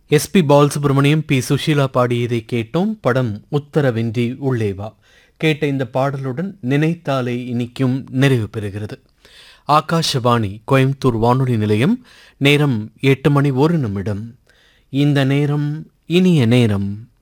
SP Balasubramaniam, B Sushila பாடியதை கேட்டோம். படம் உத்தரவின்றி உள்ளேவா. கேட்ட இந்த பாடலுடன் நினைத்தாலே இனிக்கும் நிறைவு பெறுகிறது. ஆகாஷவாணி கோயம்புத்தூர் வானொலி நிலையம். நேரம் 8 மணி 1 நிமிடம். இந்த நேரம் இனிய நேரம்.